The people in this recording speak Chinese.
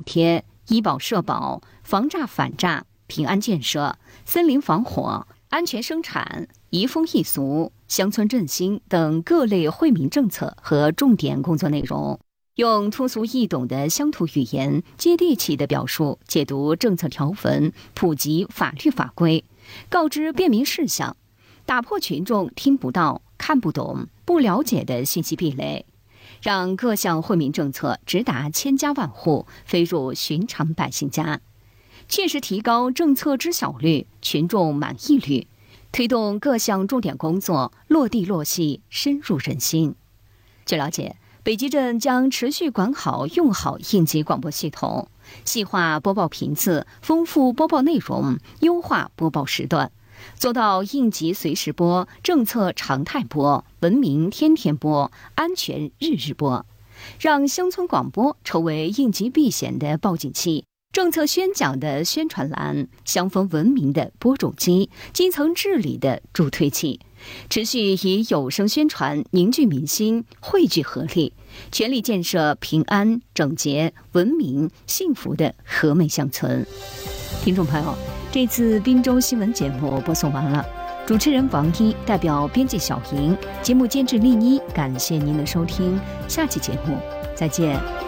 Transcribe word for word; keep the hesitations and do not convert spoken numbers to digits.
贴、医保社保、防诈反诈、平安建设、森林防火、安全生产、移风易俗、乡村振兴等各类惠民政策和重点工作内容，用通俗易懂的乡土语言，接地气的表述解读政策条文，普及法律法规，告知便民事项，打破群众听不到、看不懂、不了解的信息壁垒，让各项惠民政策直达千家万户，飞入寻常百姓家，切实提高政策知晓率、群众满意率，推动各项重点工作落地落细、深入人心。据了解，北集镇将持续管好用好应急广播系统，细化播报频次，丰富播报内容，优化播报时段，做到应急随时播、政策常态播、文明天天播、安全日日播，让乡村广播成为应急避险的报警器，政策宣讲的宣传栏，乡风文明的播种机，基层治理的助推器，持续以有声宣传凝聚民心，汇聚合力，全力建设平安、整洁、文明、幸福的和美乡村。听众朋友，这次滨州新闻节目播送完了，主持人王一代表编辑小莹，节目监制丽妮，感谢您的收听，下期节目再见。